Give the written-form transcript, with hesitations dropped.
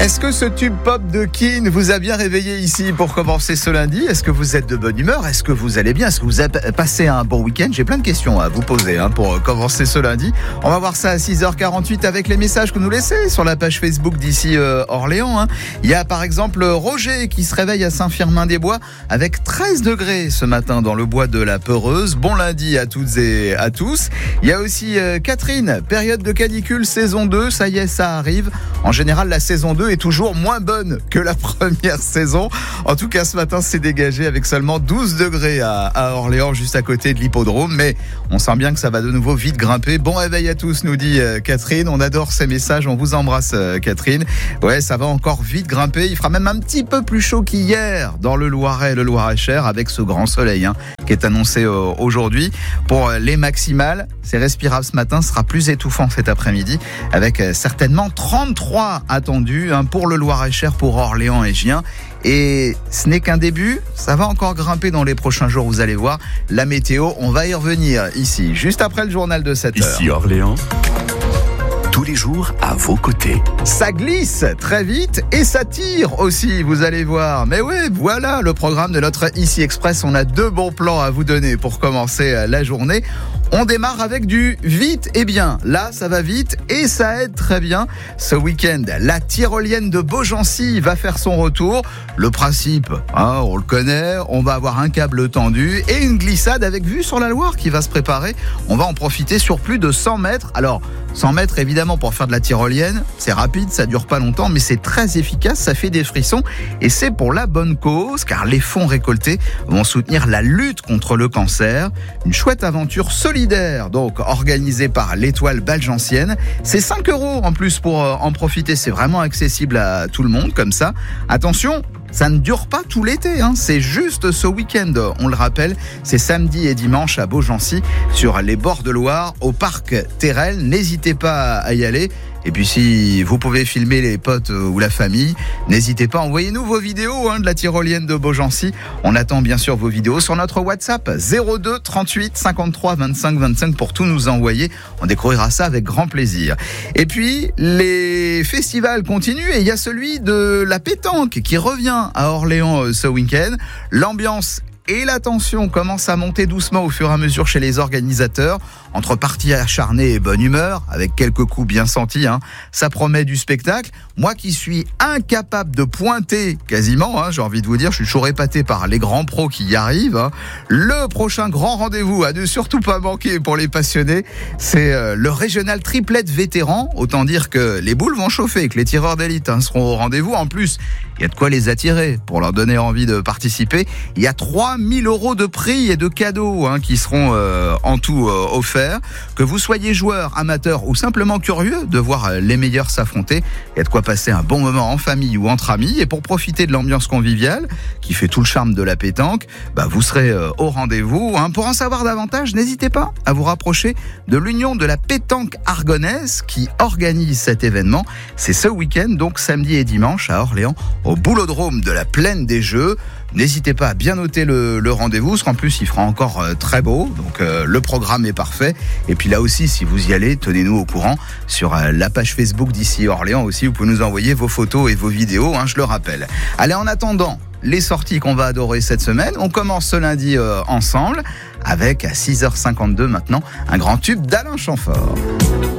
Est-ce que ce tube pop de Keane vous a bien réveillé ici pour commencer ce lundi? Est-ce que vous êtes de bonne humeur? Est-ce que vous allez bien? Est-ce que vous avez passé un bon week-end? J'ai plein de questions à vous poser pour commencer ce lundi. On va voir ça à 6h48 avec les messages que nous laissez sur la page Facebook d'ici Orléans. Il y a par exemple Roger qui se réveille à Saint-Firmin-des-Bois avec 13 degrés ce matin dans le bois de la Peureuse. Bon lundi à toutes et à tous. Il y a aussi Catherine, période de canicule, saison 2, ça y est, ça arrive. En général, la saison 2 est toujours moins bonne que la première saison. En tout cas, ce matin, c'est dégagé avec seulement 12 degrés à Orléans, juste à côté de l'hippodrome. Mais on sent bien que ça va de nouveau vite grimper. Bon réveil à tous, nous dit Catherine. On adore ces messages. On vous embrasse, Catherine. Ouais, ça va encore vite grimper. Il fera même un petit peu plus chaud qu'hier dans le Loiret et le Loir-et-Cher avec ce grand soleil qui est annoncé aujourd'hui. Pour les maximales, c'est respirable ce matin. Ce sera plus étouffant cet après-midi avec certainement 33 attendus pour le Loir-et-Cher, pour Orléans et Gien. Et ce n'est qu'un début, ça va encore grimper dans les prochains jours, vous allez voir. La météo, on va y revenir ici, juste après le journal de 7h. Ici Orléans, tous les jours à vos côtés. Ça glisse très vite et ça tire aussi, vous allez voir. Mais oui, voilà le programme de notre Ici Express. On a 2 bons plans à vous donner pour commencer la journée. On démarre avec du vite et bien. Là, ça va vite et ça aide très bien. Ce week-end, la tyrolienne de Beaugency va faire son retour. Le principe, on le connaît. On va avoir un câble tendu et une glissade avec vue sur la Loire qui va se préparer. On va en profiter sur plus de 100 mètres. Alors, 100 mètres, évidemment, pour faire de la tyrolienne, c'est rapide, ça dure pas longtemps, mais c'est très efficace, ça fait des frissons. Et c'est pour la bonne cause, car les fonds récoltés vont soutenir la lutte contre le cancer. Une chouette aventure solidaire, donc organisée par l'Étoile Balgencienne. C'est 5 € en plus pour en profiter. C'est vraiment accessible à tout le monde, comme ça. Attention, ça ne dure pas tout l'été, c'est juste ce week-end, on le rappelle, c'est samedi et dimanche à Beaugency, sur les bords de Loire, au parc Terrel. N'hésitez pas à y aller. Et puis si vous pouvez filmer les potes ou la famille, n'hésitez pas, envoyez-nous vos vidéos de la tyrolienne de Beaugency. On attend bien sûr vos vidéos sur notre WhatsApp 02 38 53 25 25 pour tout nous envoyer. On découvrira ça avec grand plaisir. Et puis les festivals continuent et il y a celui de la pétanque qui revient à Orléans ce week-end. L'ambiance et la tension commence à monter doucement au fur et à mesure chez les organisateurs. Entre parties acharnées et bonne humeur, avec quelques coups bien sentis, ça promet du spectacle. Moi qui suis incapable de pointer quasiment, j'ai envie de vous dire, je suis toujours épaté par les grands pros qui y arrivent. Le prochain grand rendez-vous à ne surtout pas manquer pour les passionnés, c'est le régional triplette vétéran. Autant dire que les boules vont chauffer, que les tireurs d'élite seront au rendez-vous. En plus, il y a de quoi les attirer pour leur donner envie de participer. Il y a 3 000 € de prix et de cadeaux qui seront en tout offerts. Que vous soyez joueur, amateur ou simplement curieux de voir les meilleurs s'affronter, il y a de quoi passer un bon moment en famille ou entre amis. Et pour profiter de l'ambiance conviviale qui fait tout le charme de la pétanque, vous serez au rendez-vous. Pour en savoir davantage, n'hésitez pas à vous rapprocher de l'Union de la pétanque argonnaise qui organise cet événement. C'est ce week-end, donc samedi et dimanche à Orléans, au boulodrome de la Plaine des Jeux. N'hésitez pas à bien noter le rendez-vous, parce qu'en plus il fera encore très beau, donc le programme est parfait. Et puis là aussi, si vous y allez, tenez-nous au courant sur la page Facebook d'ici Orléans aussi. Vous pouvez nous envoyer vos photos et vos vidéos, je le rappelle. Allez, en attendant les sorties qu'on va adorer cette semaine, on commence ce lundi ensemble avec à 6h52 maintenant un grand tube d'Alain Chamfort.